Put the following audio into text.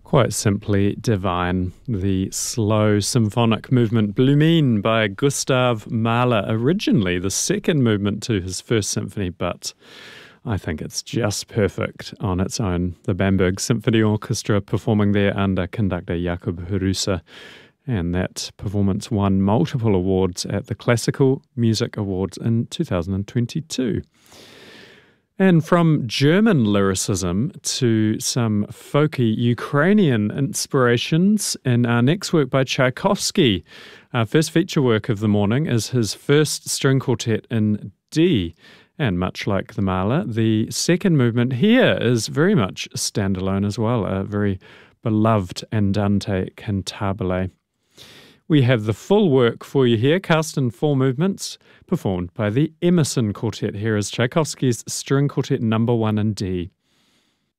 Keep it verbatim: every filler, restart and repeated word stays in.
Quite simply divine, the slow symphonic movement Blumen by Gustav Mahler, originally the second movement to his first symphony, but I think it's just perfect on its own. The Bamberg Symphony Orchestra performing there under conductor Jakub Hrusa, and that performance won multiple awards at the Classical Music Awards in two thousand twenty-two. And from German lyricism to some folky Ukrainian inspirations in our next work by Tchaikovsky. Our first feature work of the morning is his first string quartet in D. And much like the Mahler, the second movement here is very much standalone as well, a very beloved Andante cantabile. We have the full work for you here, cast in four movements, performed by the Emerson Quartet. Here is Tchaikovsky's String Quartet number one in D.